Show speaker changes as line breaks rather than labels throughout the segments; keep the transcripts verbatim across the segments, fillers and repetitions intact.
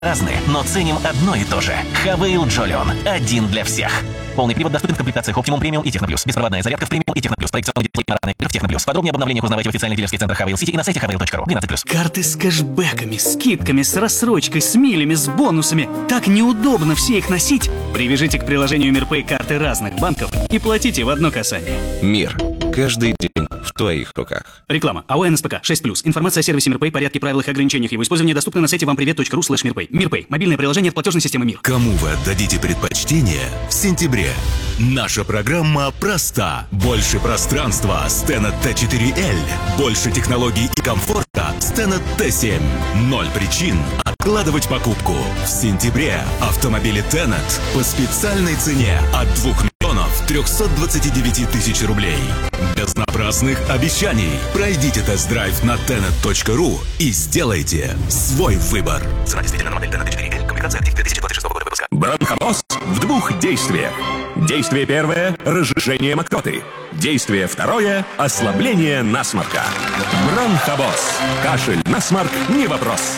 разные, но ценим одно и то же. Хавейл Джолион. Один для всех. Полный привод доступен в комплектациях Optimum Premium и Техноплюс. Беспроводная зарядка в Premium и Техноплюс. Проекционный дисплей панорамный в Техноплюс. Подробнее об обновлениях узнавайте в официальных дилерских центрах Хавейл Сити и на сайте хавейл точка ру. двенадцать плюс.
Карты с кэшбэками, скидками, с рассрочкой, с милями, с бонусами. Так неудобно все их носить. Привяжите к приложению Мирпэй карты разных банков и платите в одно касание.
Мир. Каждый день в твоих руках.
Реклама. АО НСПК шесть плюс. Информация о сервисе Мирпэй, порядке, правилах и ограничениях его использования доступна на сайте вампривет точка ру слэш Мирпэй. Мирпэй. Мобильное приложение от платежной системы Мир.
Кому вы отдадите предпочтение в сентябре? Наша программа проста. Больше пространства с Tenet Т четыре Л. Больше технологий и комфорта с Tenet Т семь. Ноль причин откладывать покупку. В сентябре автомобили Tenet по специальной цене от двух миллионов трехсот двадцати девяти тысяч рублей. Без напрасных обещаний. Пройдите тест-драйв на Tenet точка ру и сделайте свой выбор.
Цена действительно на модель Tenet Т четыре Л. Комплектация актив две тысячи двадцать шестого года выпуска.
Бронхобосс в двух действиях. Действие первое – разжижение мокроты. Действие второе – ослабление насморка. Бронхобосс. Кашель, насморк – не вопрос.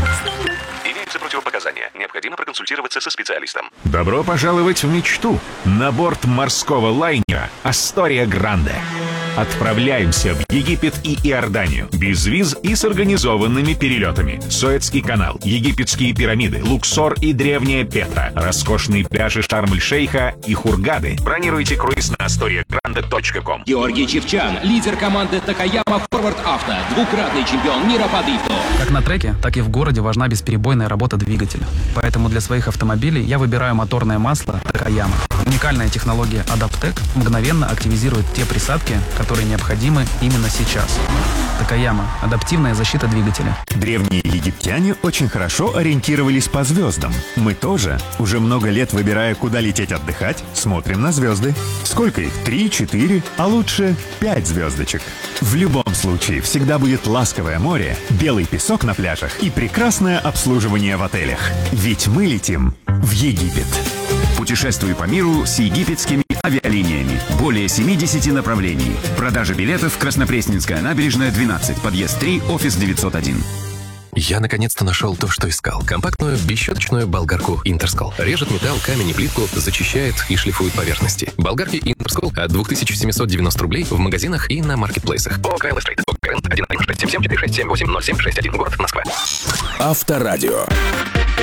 Имеются противопоказания. Необходимо проконсультироваться со специалистом.
Добро пожаловать в мечту. На борт морского лайнера «Астория Гранде». Отправляемся в Египет и Иорданию. Без виз и с организованными перелетами. Суэцкий канал, египетские пирамиды, Луксор и древняя Петра, роскошные пляжи Шарм-эль-Шейха и Хургады. Бронируйте круиз на астория гранде точка ком.
Георгий Чевчан, лидер команды Такаяма Форвард Авто, двукратный чемпион мира по дрифту.
Как на треке, так и в городе важна бесперебойная работа двигателя. Поэтому для своих автомобилей я выбираю моторное масло Такаяма. Уникальная технология Адаптек мгновенно активизирует те присадки, которые необходимы именно сейчас. Такаяма. Адаптивная защита двигателя.
Древние египтяне очень хорошо ориентировались по звездам. Мы тоже. Уже много лет, выбирая, куда лететь отдыхать, смотрим на звезды. Сколько их? Три, четыре, а лучше пять звездочек. В любом случае, всегда будет ласковое море, белый песок на пляжах и прекрасное обслуживание в отелях. Ведь мы летим в Египет.
Путешествуй по миру с египетскими авиалиниями. Более семидесяти направлений. Продажа билетов Краснопресненская набережная, двенадцать, подъезд три, офис девятьсот один.
Я наконец-то нашел то, что искал. Компактную бесщеточную болгарку Интерскол. Режет металл, камень и плитку, зачищает и шлифует поверхности. Болгарки Интерскол от две тысячи семьсот девяносто рублей в магазинах и на маркетплейсах. По Кайло Стрит. один один шесть семь семь четыре шесть семь восемь ноль семь шесть один. Город Москва.
Авторадио.